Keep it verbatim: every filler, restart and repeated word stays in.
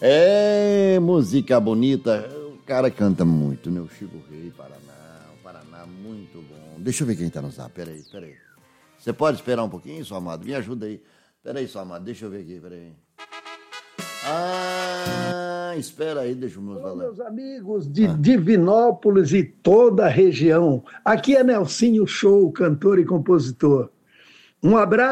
É, música bonita. O cara canta muito, né? O Chico Rei, Paraná. O Paraná, muito bom. Deixa eu ver quem tá no zap. Peraí, peraí. Você pode esperar um pouquinho, seu amado? Me ajuda aí. Peraí, seu amado. Deixa eu ver aqui, peraí. Ah, espera aí, deixa o meu falar. Meus amigos de ah. Divinópolis e toda a região. Aqui é Nelsinho Show, cantor e compositor. Um abraço.